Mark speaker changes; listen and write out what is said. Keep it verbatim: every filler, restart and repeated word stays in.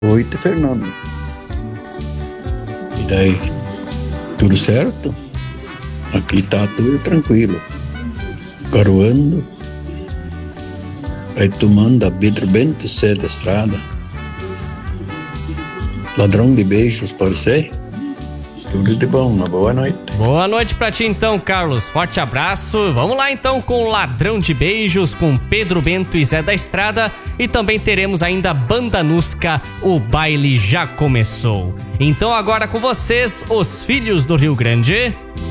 Speaker 1: Oito, Fernando. E daí? Tudo certo? Aqui tá tudo tranquilo. Garoando. Aí tomando a vidro bem de cedo da estrada. Ladrão de beijos para você. Tudo de bom, uma boa noite.
Speaker 2: Boa noite pra ti então, Carlos. Forte abraço. Vamos lá então com Ladrão de Beijos, com Pedro Bento e Zé da Estrada. E também teremos ainda Banda Nusca, O Baile Já Começou. Então agora com vocês, Os Filhos do Rio Grande.